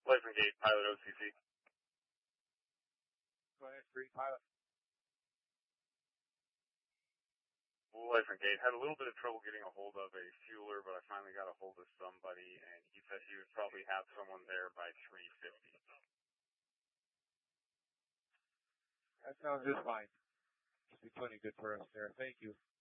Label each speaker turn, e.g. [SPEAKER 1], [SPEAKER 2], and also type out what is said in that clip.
[SPEAKER 1] License Gate, pilot OCC.
[SPEAKER 2] Go ahead, free pilot.
[SPEAKER 1] License Gate, had a little bit of trouble getting a hold of a fueler, but I finally got a hold of somebody, and he said he would probably have someone there by 3:50.
[SPEAKER 2] That sounds just fine. Should be plenty good for us there. Thank you.